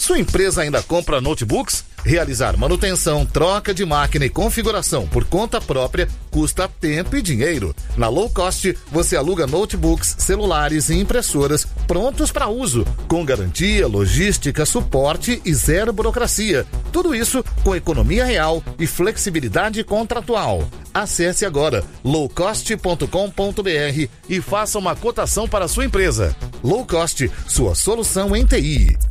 Sua empresa ainda compra notebooks? Realizar manutenção, troca de máquina e configuração por conta própria custa tempo e dinheiro. Na Low Cost, você aluga notebooks, celulares e impressoras prontos para uso, com garantia, logística, suporte e zero burocracia. Tudo isso com economia real e flexibilidade contratual. Acesse agora lowcost.com.br e faça uma cotação para a sua empresa. Low Cost, sua solução em TI.